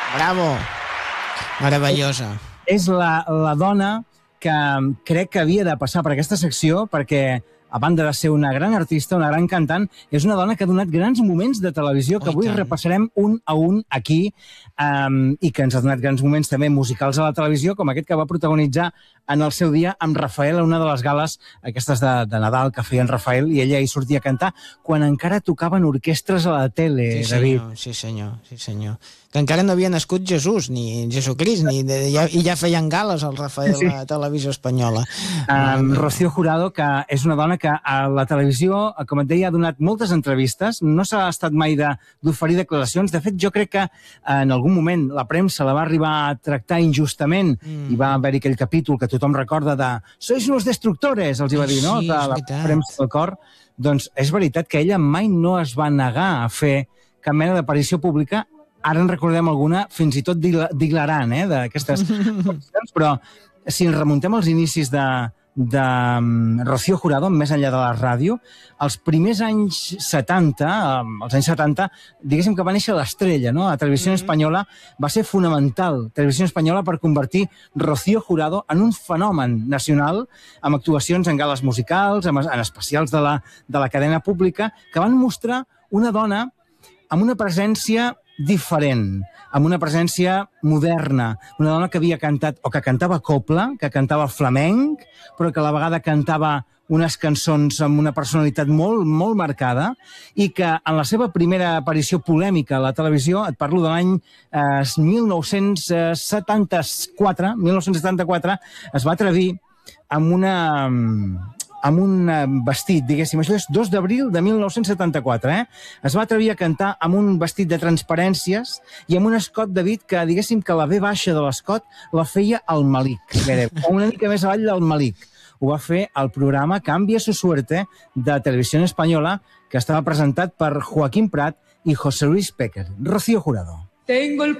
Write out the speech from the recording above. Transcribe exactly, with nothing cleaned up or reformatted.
Bravo! Meravellosa. És la, la dona que crec que havia de passar per aquesta secció perquè, a banda de ser una gran artista, una gran cantant, és una dona que ha donat grans moments de televisió que Oh, avui tant. repassarem un a un aquí um, i que ens ha donat grans moments també musicals a la televisió, com aquest que va protagonitzar en el seu dia amb Rafael a una de les gales aquestes de, de Nadal que feien Rafael, i ella hi sortia a cantar quan encara tocaven orquestres a la tele, Sí, David. senyor, sí, senyor, sí, senyor. Que encara no havia nascut Jesús, ni Jesucrist, ni de, ja, i ja feien gales al Rafael Sí. a la televisió espanyola. Um, Rocío Jurado, que és una dona que a la televisió, com et deia, ha donat moltes entrevistes, no s'ha estat mai de- d'oferir de, declaracions. De fet, jo crec que en algun moment la premsa la va arribar a tractar injustament mm. i va haver-hi aquell capítol que tothom recorda de «Sois unos destructores», els hi va dir, no?, Sí, de és la veritat. premsa del cor. Doncs és veritat que ella mai no es va negar a fer cap mena d'aparició pública. Ara en recordem alguna, fins i tot d'hilarant, eh, d'aquestes qüestions, però si ens remuntem als inicis de, de um, Rocío Jurado, més enllà de la ràdio, els primers anys setanta, um, els anys setanta, diguéssim que va néixer l'estrella, no? A Televisió mm-hmm. Espanyola va ser fonamental, Televisió Espanyola, per convertir Rocío Jurado en un fenomen nacional, amb actuacions en gales musicals, en, en especials de la, de la cadena pública, que van mostrar una dona amb una presència diferent, amb una presència moderna, una dona que havia cantat, o que cantava copla, que cantava flamenc, però que a la vegada cantava unes cançons amb una personalitat molt, molt marcada, i que en la seva primera aparició polèmica a la televisió, et parlo de l'any eh, mil nou-cents setanta-quatre, mil nou-cents setanta-quatre, es va atrevir amb una... amb un vestit, diguéssim, això és dos d'abril de mil nou-cents setanta-quatre, eh? Es va atrevir a cantar amb un vestit de transparències i amb un escot, David, que diguéssim que la ve baixa de l'escot la feia el Malik, o una mica més avall del Malik. Ho va fer el programa Cambia su suerte de Televisió Espanyola, que estava presentat per Joaquín Prat i José Luis Péquer. Rocío Jurado. Tengo el